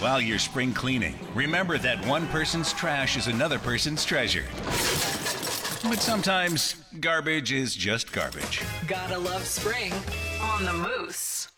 While you're spring cleaning, remember that one person's trash is another person's treasure. But sometimes garbage is just garbage. Gotta love spring on the Moose.